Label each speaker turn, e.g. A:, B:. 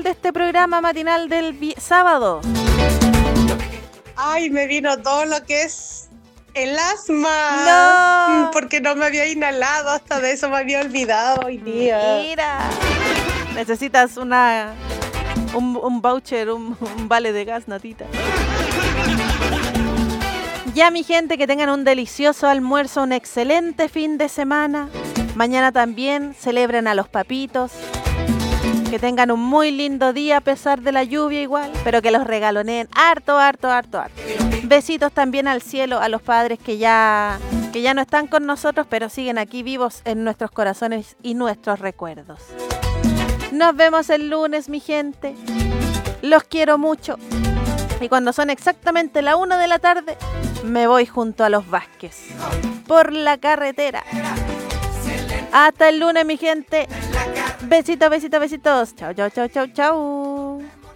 A: de este programa matinal del sábado?
B: Ay, me vino todo lo que es el asma.
A: No.
B: Porque no me había inhalado, hasta de eso me había olvidado hoy día.
A: Mira, necesitas un voucher, un vale de gas, Natita. Ya, mi gente, que tengan un delicioso almuerzo, un excelente fin de semana. Mañana también celebren a los papitos. Que tengan un muy lindo día a pesar de la lluvia igual, pero que los regaloneen harto. Besitos también al cielo a los padres que ya no están con nosotros, pero siguen aquí vivos en nuestros corazones y nuestros recuerdos. Nos vemos el lunes, mi gente. Los quiero mucho. Y cuando son exactamente la 1 de la tarde, me voy junto a los Vázquez por la carretera. Hasta el lunes, mi gente. Besitos. Chau.